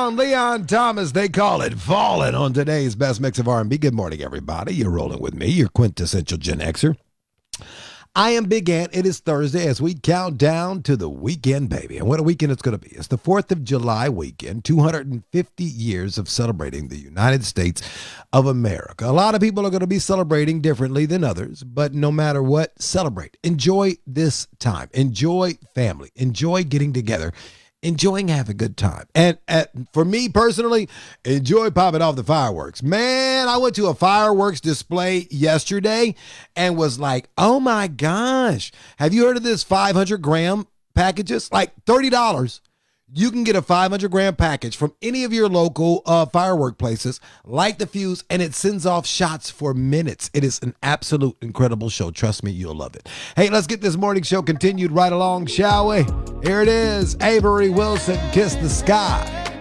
Brown, Leon Thomas, they call it Falling on today's best mix of R&B. Good morning, everybody. You're rolling with me, your quintessential Gen Xer. I am Big Ant. It is Thursday as we count down to the weekend, baby. And what a weekend it's going to be. It's the 4th of July weekend, 250 years of celebrating the United States of America. A lot of people are going to be celebrating differently than others, but no matter what, celebrate. Enjoy this time. Enjoy family. Enjoy getting together. Enjoying having a good time. And for me personally, enjoy popping off the fireworks. Man, I went to a fireworks display yesterday and was like, oh my gosh. Have you heard of this 500-gram packages? Like $30. You can get a 500-gram package from any of your local firework places, light the fuse, and it sends off shots for minutes. It is an absolute incredible show. Trust me, you'll love it. Hey, let's get this morning show continued right along, shall we? Here it is, Avery Wilson, Kiss the Sky.